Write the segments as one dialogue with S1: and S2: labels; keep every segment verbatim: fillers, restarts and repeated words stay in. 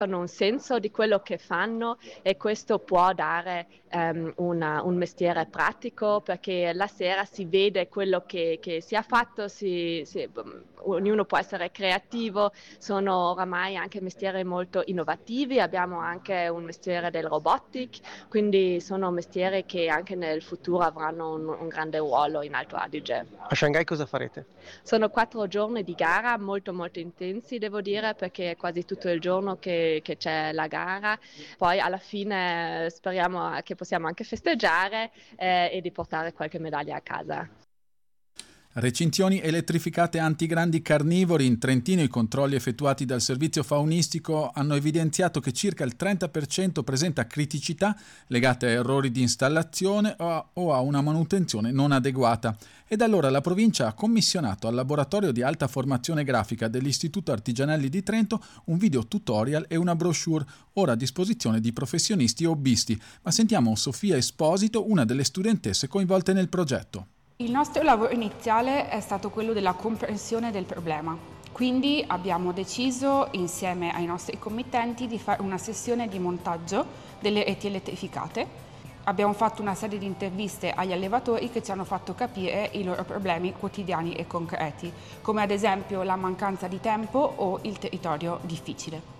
S1: hanno un senso di quello che fanno e questo può dare um, una, un mestiere pratico, perché la sera si vede quello che, che si è fatto, si, si, ognuno può essere creativo, sono oramai anche mestieri molto innovativi, abbiamo anche un mestiere del robotic, quindi sono mestieri che anche nel futuro avranno un, un grande ruolo in Alto Adige.
S2: A Shanghai cosa farete?
S1: Sono quattro giorni di gara molto molto intensi, devo dire, perché è quasi tutto il giorno che, che c'è la gara. Poi alla fine speriamo che possiamo anche festeggiare eh, e di portare qualche medaglia a casa.
S3: Recinzioni elettrificate antigrandi carnivori. In Trentino i controlli effettuati dal servizio faunistico hanno evidenziato che circa il trenta per cento presenta criticità legate a errori di installazione o a, o a una manutenzione non adeguata. Ed allora la provincia ha commissionato al laboratorio di alta formazione grafica dell'Istituto Artigianelli di Trento un video tutorial e una brochure ora a disposizione di professionisti e hobbisti. Ma sentiamo Sofia Esposito, una delle studentesse coinvolte nel progetto.
S4: Il nostro lavoro iniziale è stato quello della comprensione del problema, quindi abbiamo deciso insieme ai nostri committenti di fare una sessione di montaggio delle reti elettrificate. Abbiamo fatto una serie di interviste agli allevatori che ci hanno fatto capire i loro problemi quotidiani e concreti, come ad esempio la mancanza di tempo o il territorio difficile.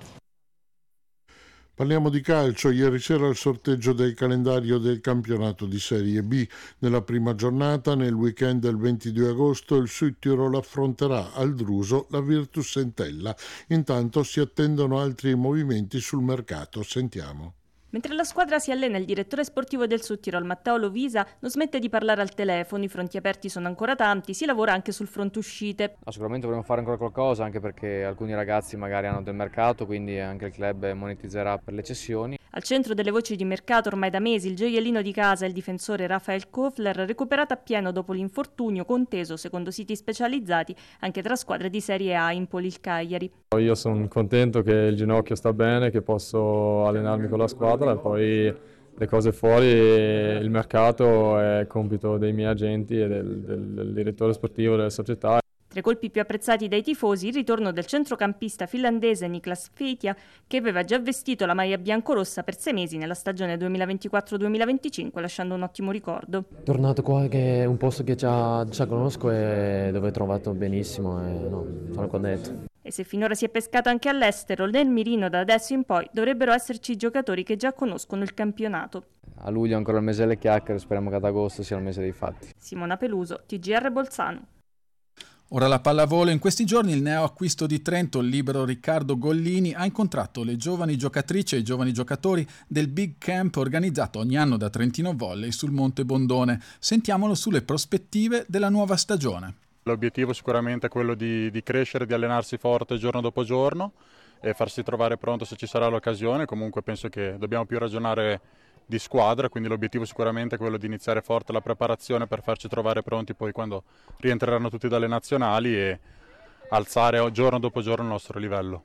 S5: Parliamo di calcio. Ieri sera il sorteggio del calendario del campionato di Serie B. Nella prima giornata, nel weekend del ventidue agosto, il Südtirol affronterà al Druso la Virtus Entella. Intanto si attendono altri movimenti sul mercato. Sentiamo.
S6: Mentre la squadra si allena, il direttore sportivo del Südtirol, Matteo Lovisa, non smette di parlare al telefono. I fronti aperti sono ancora tanti, si lavora anche sul fronte uscite.
S7: No, sicuramente vorremmo fare ancora qualcosa, anche perché alcuni ragazzi magari hanno del mercato, quindi anche il club monetizzerà per le cessioni.
S6: Al centro delle voci di mercato ormai da mesi il gioiellino di casa, il difensore Rafael Kofler, recuperato appieno dopo l'infortunio, conteso, secondo siti specializzati, anche tra squadre di Serie A, Empoli, il Cagliari.
S8: Io sono contento che il ginocchio sta bene, che posso allenarmi con la squadra, e poi le cose fuori, il mercato è compito dei miei agenti e del, del, del direttore sportivo della società.
S6: Tra i colpi più apprezzati dai tifosi, il ritorno del centrocampista finlandese Niklas Fetia, che aveva già vestito la maglia biancorossa per sei mesi nella stagione duemilaventiquattro duemilaventicinque, lasciando un ottimo ricordo.
S9: Tornato qua, che è un posto che già, già conosco e dove ho trovato benissimo, e no, sono contento.
S6: E se finora si è pescato anche all'estero, nel mirino da adesso in poi dovrebbero esserci giocatori che già conoscono il campionato.
S7: A luglio è ancora il mese delle chiacchiere, speriamo che ad agosto sia il mese dei fatti.
S6: Simona Peluso, T G R Bolzano.
S3: Ora la pallavolo. In questi giorni il neoacquisto di Trento, il libero Riccardo Gollini, ha incontrato le giovani giocatrici e i giovani giocatori del Big Camp organizzato ogni anno da Trentino Volley sul Monte Bondone. Sentiamolo sulle prospettive della nuova stagione.
S10: L'obiettivo sicuramente è quello di, di crescere, di allenarsi forte giorno dopo giorno e farsi trovare pronto se ci sarà l'occasione. Comunque penso che dobbiamo più ragionare di squadra, quindi l'obiettivo sicuramente è quello di iniziare forte la preparazione per farci trovare pronti poi quando rientreranno tutti dalle nazionali e alzare giorno dopo giorno il nostro livello.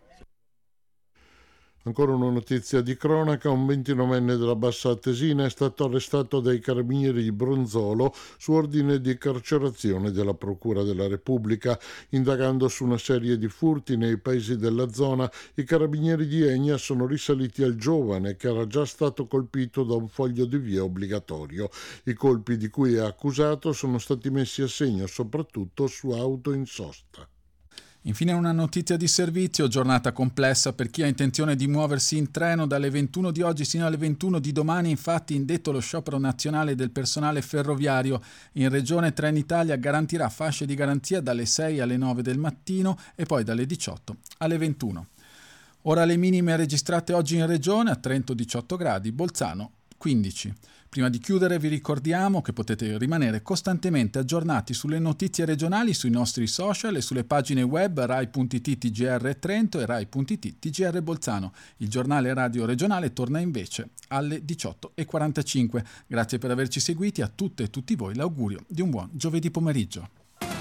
S5: Ancora una notizia di cronaca: un ventinovenne della Bassa Atesina è stato arrestato dai carabinieri di Bronzolo su ordine di carcerazione della Procura della Repubblica. Indagando su una serie di furti nei paesi della zona, i carabinieri di Egna sono risaliti al giovane che era già stato colpito da un foglio di via obbligatorio. I colpi di cui è accusato sono stati messi a segno soprattutto su auto in sosta.
S3: Infine una notizia di servizio, giornata complessa per chi ha intenzione di muoversi in treno. Dalle ventuno di oggi sino alle ventuno di domani, infatti, indetto lo sciopero nazionale del personale ferroviario. In regione Trenitalia garantirà fasce di garanzia dalle sei alle nove del mattino e poi dalle diciotto alle ventuno. Ora le minime registrate oggi in regione: a Trento diciotto gradi, Bolzano quindici. Prima di chiudere vi ricordiamo che potete rimanere costantemente aggiornati sulle notizie regionali sui nostri social e sulle pagine web rai punto it T G R Trento e rai punto it T G R Bolzano. Il giornale radio regionale torna invece alle diciotto e quarantacinque. Grazie per averci seguiti. A tutte e tutti voi l'augurio di un buon giovedì pomeriggio.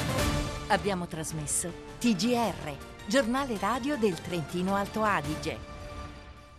S11: Abbiamo trasmesso T G R, giornale radio del Trentino Alto Adige.